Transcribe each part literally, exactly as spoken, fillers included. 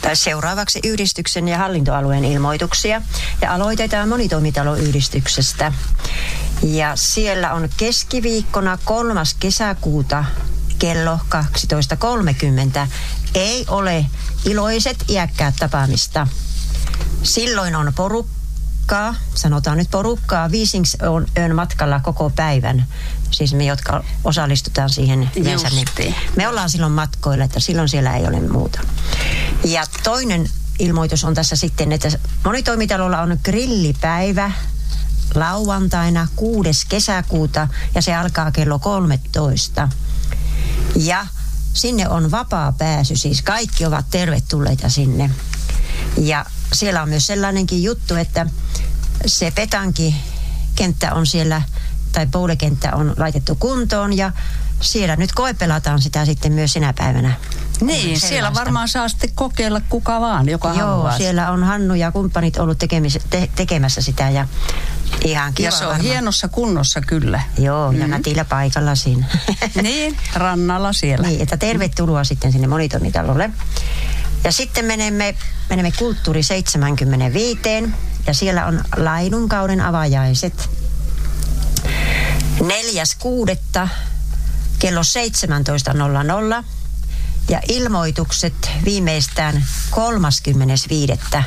Seuraavaksi yhdistyksen ja hallintoalueen ilmoituksia. Ja aloitetaan monitoimitaloyhdistyksestä. Ja siellä on keskiviikkona kolmas kesäkuuta kello kaksitoista kolmekymmentä. Ei ole iloiset iäkkäät tapaamista. Silloin on porukkaa, sanotaan nyt porukkaa, Viisings on ön matkalla koko päivän. Siis me, jotka osallistutaan siihen yleensä, niin me ollaan silloin matkoilla, että silloin siellä ei ole muuta. Ja toinen ilmoitus on tässä sitten, että monitoimitalolla on grillipäivä lauantaina kuudes kesäkuuta ja se alkaa kello kolmetoista. Ja sinne on vapaa pääsy, siis kaikki ovat tervetulleita sinne. Ja siellä on myös sellainenkin juttu, että se petankikenttä on siellä, tai poulekenttä on laitettu kuntoon ja siellä nyt koepelataan sitä sitten myös sinä päivänä. Niin, siellä varmaan saa sitten kokeilla kuka vaan, joka Joo, haluaa. siellä on Hannu ja kumppanit ollut tekemis, te, tekemässä sitä ja ihan kiva. Ja se on varmaan hienossa kunnossa kyllä. Joo, ja mm-hmm. nätillä paikalla siinä. Niin, rannalla siellä. Niin, että tervetuloa sitten sinne monitoimitalolle. Ja sitten menemme, menemme Kulttuuri seitsemänkymmentäviisi ja siellä on laidunkauden avajaiset. Neljäs kuudetta kello seitsemäntoista nolla nolla ja ilmoitukset viimeistään kolmaskymmenes viidettä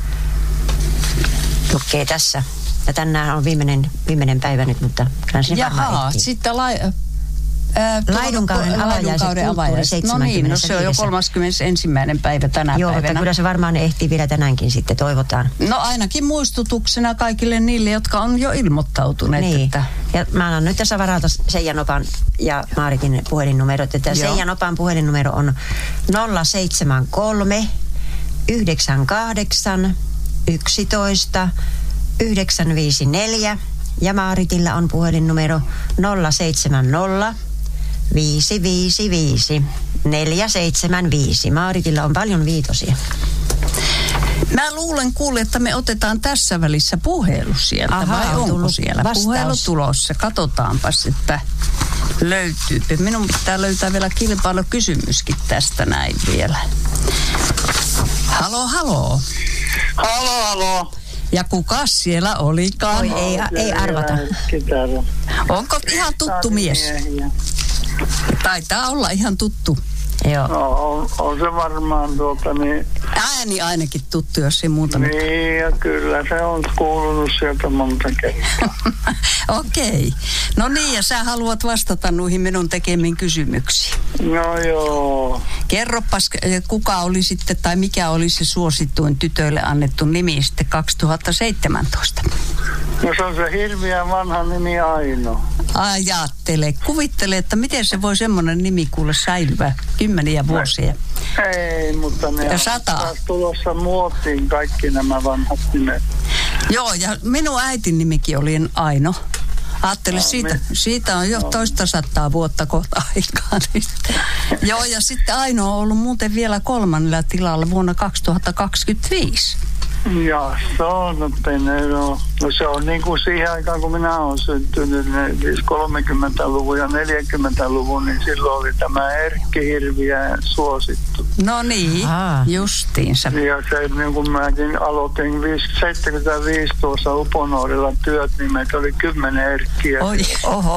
lukee tässä. Ja tänään on viimeinen, viimeinen päivä nyt, mutta kyllä sinne Jaha, sitten lai... Ää, laidunkauden avajaiset, Kulttuuri seitsemänkymmentäviisi. No niin, no se on jo kolmaskymmenesensimmäinen päivä tänä Joo, päivänä. mutta kyllä se varmaan ehtii vielä tänäänkin sitten, toivotaan. No ainakin muistutuksena kaikille niille, jotka on jo ilmoittautuneet. Niin, että... ja mä annan nyt tässä varalta Seija Nopan ja Maaritin puhelinnumerot, että Seija Nopan puhelinnumero on nolla seitsemän kolme yhdeksän kahdeksan yksitoista yhdeksän viisi neljä ja Maaritilla on puhelinnumero nolla seitsemän nolla viisi viisi viisi neljä seitsemän viisi. Maaritilla on paljon viitosia. Mä luulen kuule, että me otetaan tässä välissä puhelu sieltä. Aha, vai onko tullut siellä vastaus. Puhelu tulossa? Katsotaanpas, että löytyy. Minun pitää löytää vielä kilpailukysymyskin tästä näin vielä. Halo, halo. Halo, halo. Ja kuka siellä olikaan? Oi, ei, ei arvata. Onko ihan tuttu mies? Taitaa olla ihan tuttu. Joo. No, on, on se varmaan tuota niin... Ääni ainakin tuttu, jos ei muuta. Niin, ja kyllä se on kuulunut sieltä monta kertaa. Okei. Okay. No niin, ja sä haluat vastata noihin minun tekemiin kysymyksiin. No joo. Kerropas, kuka oli sitten, tai mikä oli se suosituin tytöille annettu nimi sitten kaksituhattaseitsemäntoista? No se on se hirveän vanha nimi Aino. Ajattele, kuvittele, että miten se voi semmoinen nimi kuule säilyä kymmeniä vuosia. Ei, mutta ne ja sata. on taas tulossa muotiin kaikki nämä vanhat nimet. Joo, ja minun äitin nimikin oli Aino. Ajattele, no, siitä, siitä on jo no. toista sataa vuotta kohta aikaa. Joo, ja sitten Aino on ollut muuten vielä kolmannella tilalla vuonna kaksituhattakaksikymmentäviisi. Ja se on, no, no se on niin kuin siihen aikaan, kun minä olen syntynyt, niin siis kolmekymmentäluvun ja neljäkymmentäluvun, niin silloin oli tämä Erkki hirviä suosittu. No niin, Aha. justiinsa. Ja se, niin kuin mäkin aloitin seitsemänkymmentäviisi tuossa Uponuorilla työt, niin meitä oli kymmenen Erkkiä. Oi, oho,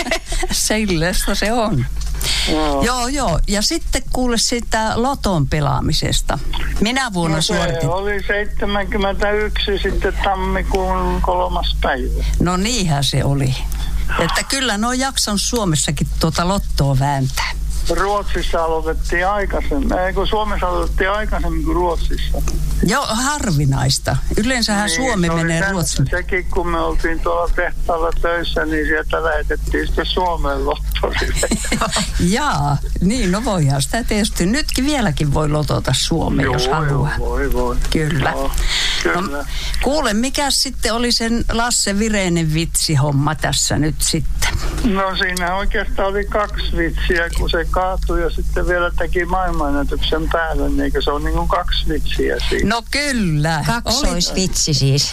sellaista se on. No. Joo, joo. Ja sitten kuule siitä loton pelaamisesta. Minä vuonna no, suoritin. Se oli seitsemänkymmentäyksi sitten tammikuun kolmas päivä. No niinhän se oli. Että kyllä no jakson Suomessakin tuota lottoa vääntää. Ruotsissa aloitettiin aikaisemmin. Ei kun Suomessa aloitettiin aikaisemmin kuin Ruotsissa. Joo, harvinaista. Yleensähän niin, Suomi menee Ruotsiin. Sekin kun me oltiin tuolla tehtaalla töissä, niin sieltä lähetettiin sitten Suomeen lottorille. Jaa, niin no voihan sitä tietysti. Nytkin vieläkin voi lotota Suomeen, joo, jos haluaa. Joo, voi, voi. Kyllä. No, kyllä. No, kuule, mikä sitten oli sen Lasse Vireinen vitsihomma tässä nyt sitten? No siinä oikeastaan oli kaksi vitsiä, kun se kaatui ja sitten vielä teki maailmanennätyksen päälle, niin se on niin kuin kaksi vitsiä siinä. No kyllä. Kaksoisvitsi siis.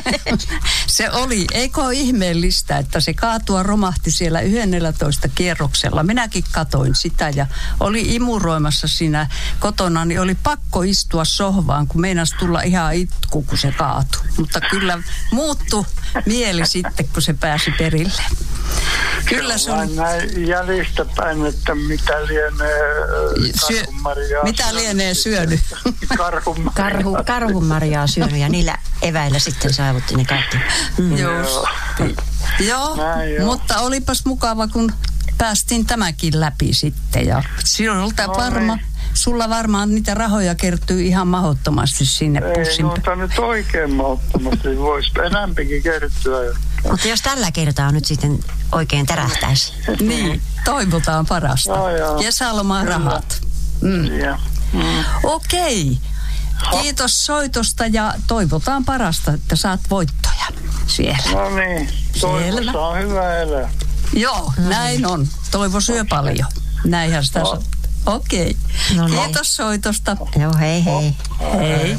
Se oli, eikö ole ihmeellistä, että se kaatua romahti siellä yhdennellätoista kierroksella. Minäkin katoin sitä ja oli imuroimassa siinä kotona, niin oli pakko istua sohvaan, kun meinasi tulla ihan itku, kun se kaatui. Mutta kyllä muuttui mieli sitten, kun se pääsi perille. Kyllä se on näin jäljestäpäin, että mitä lienee Syö, karhunmarjaa. Mitä lienee syönyt? Karhunmarjaa. Karhu, karhunmarjaa syönyt ja niillä eväillä sitten saavutti ne kaikki. Mm. Joo, joo, jo. Mutta olipas mukava, kun päästiin tämäkin läpi sitten. Ja sinulta No varma, niin. sulla varmaan niitä rahoja kertyy ihan mahdottomasti sinne Ei pussin. noita nyt oikein mahdottomasti. Voisi enämpikin kertyä. Mutta jos tällä kertaa nyt sitten oikein tärähtäisi. Niin, toivotaan parasta. Joo, joo. Kesäloman Kyllä. rahat. Mm. Ja, mm. Okei. Kiitos soitosta ja toivotaan parasta, että saat voittoja siellä. No niin, toivossa on hyvä elää. Joo, näin on. Toivo syö paljon. Näinhän sitä No. saa. Okei. No niin. Kiitos soitosta. Joo, hei hei. Hei.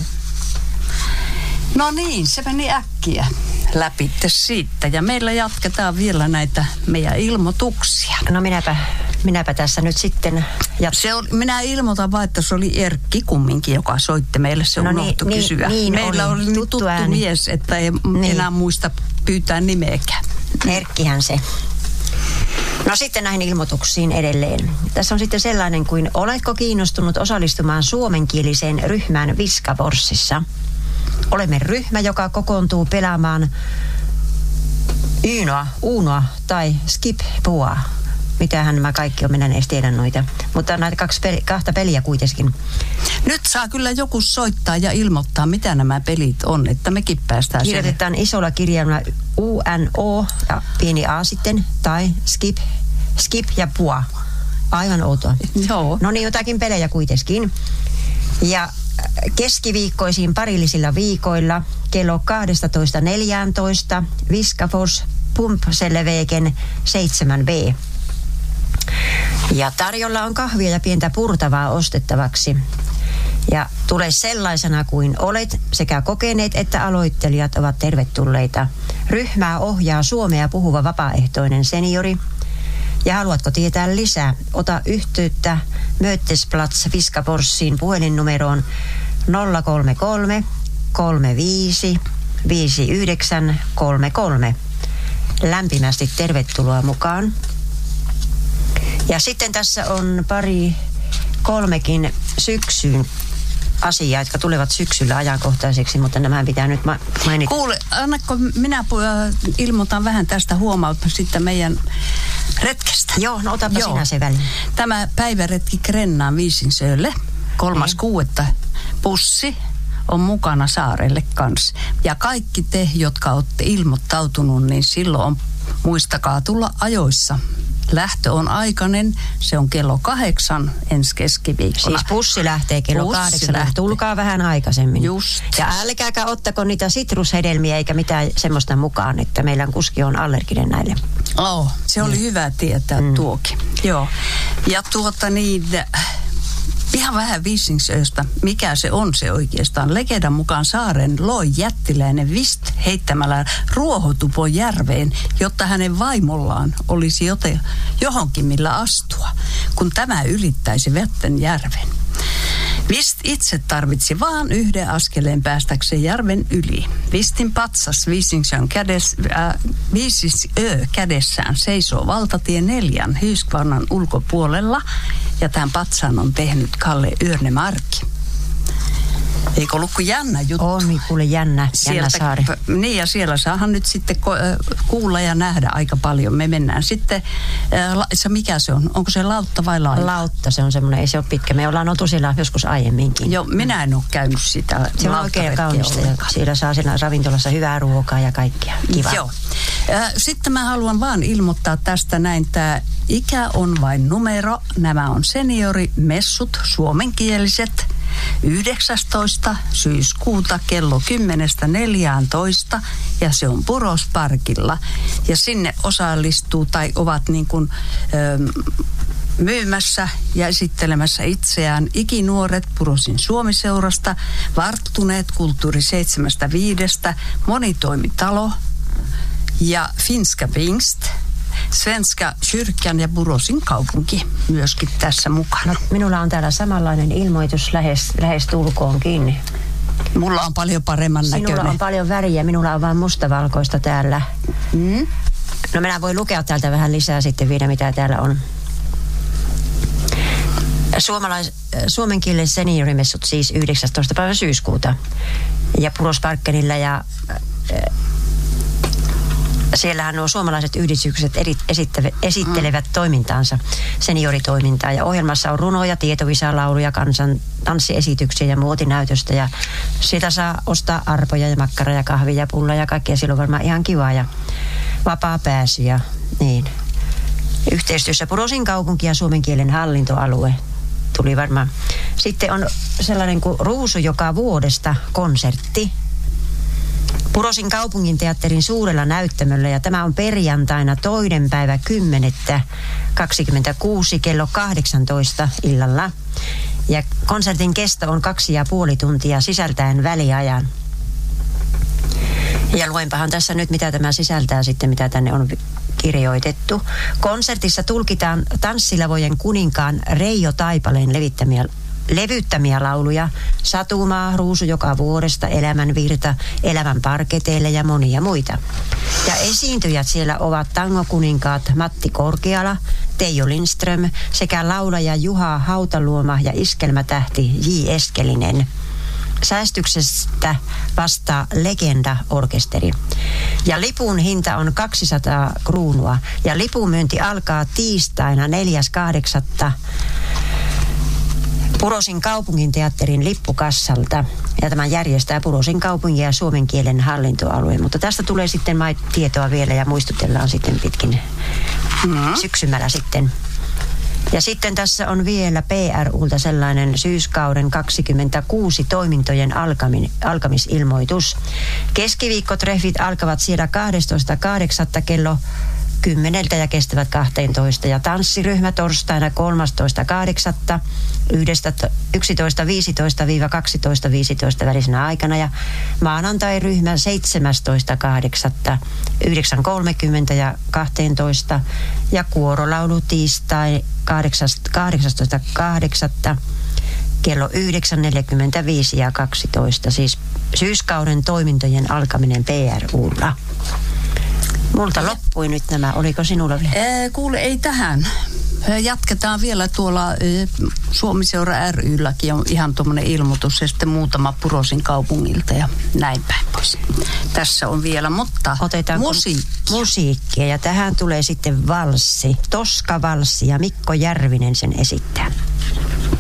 No niin, se meni äkkiä läpitte siitä. Ja meillä jatketaan vielä näitä meidän ilmoituksia. No minäpä, minäpä tässä nyt sitten. Ja Se on, minä ilmoitan vaan, että se oli Erkki kumminkin, joka soitti meille. Se No unohtui niin, kysyä. niin, Meillä oli. oli tuttu, Tuttu tuttu ääni. mies, että ei Niin. enää muista pyytää nimeäkään. Erkkihän se. No sitten näihin ilmoituksiin edelleen. Tässä on sitten sellainen kuin, oletko kiinnostunut osallistumaan suomenkieliseen ryhmään Viskaforssissa? Olemme ryhmä, joka kokoontuu pelaamaan Ynoa, Unoa tai Skip-Pua. Mitähän nämä kaikki on, minä en edes tiedä noita. Mutta näitä kaksi peli, kahta peliä kuitenkin. Nyt saa kyllä joku soittaa ja ilmoittaa, mitä nämä pelit on, että mekin päästään sen. Kirjoitetaan isolla kirjaimella U N O ja pieni A sitten, tai Skip, skip ja Pua. Aivan outoa. Joo. No niin, jotakin pelejä kuitenkin. Ja keskiviikkoisiin parillisilla viikoilla kello kaksitoista neljätoista Viskafors Pumpselleveken seitsemän B. Ja tarjolla on kahvia ja pientä purtavaa ostettavaksi. Ja tule sellaisena kuin olet, sekä kokeneet että aloittelijat ovat tervetulleita. Ryhmää ohjaa suomea puhuva vapaaehtoinen seniori. Ja haluatko tietää lisää? Ota yhteyttä Mötesplatz Viskaforssiin puhelinnumeroon nolla kolme kolme kolme viisi viisi yhdeksän kolme kolme. Lämpimästi tervetuloa mukaan. Ja sitten tässä on pari kolmekin syksyyn asiaa, jotka tulevat syksyllä ajankohtaiseksi, mutta nämä pitää nyt ma- mainita. Kuule, annakko minä äh, ilmoitan vähän tästä huomautta sitten meidän retkestä. Joo, no otapa Joo. sinä se väliin. Tämä päiväretki Krennaan Viisinsölle, kolmas kuudetta pussi on mukana saarelle kanssa. Ja kaikki te, jotka olette ilmoittautunut, niin silloin on, muistakaa tulla ajoissa. Lähtö on aikainen, se on kello kahdeksan ensi keskiviikkona. Siis pussi lähtee kello Pussi kahdeksan. lähtee. Tulkaa vähän aikaisemmin. Just. Ja älkääkä ottako niitä sitrushedelmiä eikä mitään semmoista mukaan, että meillä kuski on allerginen näille. Oh, se oli hyvä tietää mm. tuokin. Joo. Ja tuota niin, ihan vähän Viisingsöstä, mikä se on se oikeastaan. Legendan mukaan saaren loi jättiläinen Vist heittämällä ruohotupon järveen, jotta hänen vaimollaan olisi jote, johonkin millä astua, kun tämä ylittäisi Vetten järven. Vist itse tarvitsi vaan yhden askeleen päästäkseen järven yli. Vistin patsas Viisingsön kädes, äh, Viisisö kädessään seisoo valtatie neljän Hyyskvarnan ulkopuolella, ja tämän patsaan on tehnyt Kalle Örnemarkki. Eikö ollut kuin jännä juttu? On, niin kuule jännä, jännä Sieltä, saari. niin ja siellä saahan nyt sitten ko- kuulla ja nähdä aika paljon. Me mennään sitten, äh, la, se mikä se on? Onko se lautta vai laiva? Lautta, se on semmoinen, ei se ole pitkä. Me ollaan oltu siellä joskus aiemminkin. Joo, minä en ole käynyt sitä. Se on oikein kaunista ja siellä saa siinä ravintolassa hyvää ruokaa ja kaikkia. Kiva. Joo. Äh, Sitten mä haluan vaan ilmoittaa tästä näin, tämä ikä on vain numero. Nämä on seniorimessut, suomenkieliset. yhdeksästoista syyskuuta kello kymmenestä neljääntoista ja se on Purosparkilla. Ja sinne osallistuu tai ovat niin kuin ö, myymässä ja esittelemässä itseään ikinuoret Purosin Suomi-seurasta, varttuneet kulttuuri seitsemästä viidestä, monitoimitalo ja Finska Pingst. Svenska kyrkan ja Boråsin kaupunki myöskin tässä mukana. No, minulla on täällä samanlainen ilmoitus lähes, lähes tulkoon kiinni. Mulla on paljon paremman näköinen. Sinulla on paljon väriä, minulla on vain mustavalkoista täällä. Mm? No minä voin lukea täältä vähän lisää sitten vielä, mitä täällä on. Suomalais, suomen kielen seniorimessut siis yhdeksästoista päivä syyskuuta. Ja Purosparkkenilla ja äh, siellähän nuo suomalaiset yhdistykset esittelevät mm. toimintaansa, senioritoimintaa. Ja ohjelmassa on runoja, tietovisa, lauluja, kansan tanssiesityksiä ja muotinäytöstä. Ja sitä saa ostaa arpoja ja makkaraa ja kahvia ja pullaa ja kaikkea. Silloin varmaan ihan kiva ja vapaa pääsy ja niin. Yhteistyössä Porosin kaupunki ja suomen kielen hallintoalue tuli varmaan. Sitten on sellainen kuin Ruusu joka vuodesta konsertti Porosin kaupunginteatterin suurella näyttämöllä, ja tämä on perjantaina toinen päivä kymmenettä kaksikymmentäkuusi kello kahdeksantoista illalla. Ja konsertin kesto on kaksi ja puoli tuntia sisältäen väliajan. Ja luenpahan tässä nyt, mitä tämä sisältää sitten, mitä tänne on kirjoitettu. Konsertissa tulkitaan Tanssilavojen kuninkaan Reijo Taipaleen levittämiä levyttämiä lauluja, Satumaa, Ruusu joka vuodesta, Elämän virta, Elämän parketeille ja monia muita. Ja esiintyjät siellä ovat tangokuninkaat Matti Korkeala, Teijo Lindström sekä laulaja Juha Hautaluoma ja iskelmätähti J. Eskelinen. Säästyksestä vastaa Legenda-orkesteri. Ja lipun hinta on kaksisataa kruunua. Ja lipunmyynti alkaa tiistaina neljäs kahdeksatta Porosin kaupunginteatterin lippukassalta. Ja tämän järjestää Porosin kaupungin ja suomen kielen hallintoalue. Mutta tästä tulee sitten tietoa vielä ja muistutellaan sitten pitkin mm. syksymällä sitten. Ja sitten tässä on vielä P R U:lta sellainen syyskauden kaksikymmentäkuusi toimintojen alkamin, alkamisilmoitus. Keskiviikkotreffit alkavat siellä kahdestoista kahdeksatta kello kymmeneltä ja kestävät kahteentoista. Ja tanssiryhmä torstaina kolmastoista kahdeksatta yksitoista viisitoista kaksitoista viisitoista välisenä aikana. Ja maanantai-ryhmä seitsemästoista kahdeksatta yhdeksän kolmekymmentä ja kaksitoista. Ja kuorolaulu tiistai kahdeksastoista kahdeksatta kello yhdeksän neljäkymmentäviisi ja kaksitoista. Siis syyskauden toimintojen alkaminen P R U:lla. Multa loppui nyt nämä. Oliko sinulla vielä? Ee, kuule, ei tähän. Jatketaan vielä tuolla Suomiseura ry:lläkin on ihan tuommoinen ilmoitus ja sitten muutama Porosin kaupungilta ja näin päin pois. Tässä on vielä, mutta otetaan musiikkia. musiikkia ja tähän tulee sitten valssi, Toska-valssi ja Mikko Järvinen sen esittää.